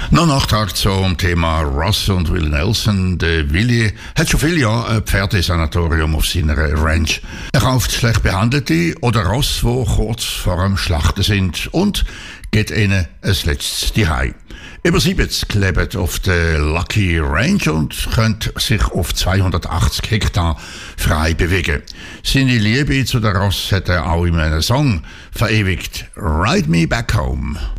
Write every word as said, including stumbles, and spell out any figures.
Noch ein Nachtrag zum Thema Ross und Willie Nelson. Der Willie hat schon viele Jahre ein Pferdesanatorium auf seiner Ranch. Er kauft schlecht behandelte oder Ross, die kurz vor dem Schlachten sind, und geht ihnen ein letztes Zuhause. Über siebzig leben auf der Lucky Ranch und können sich auf zweihundertachtzig Hektar frei bewegen. Seine Liebe zu der Ross hat er auch in einem Song verewigt. Ride Me Back Home.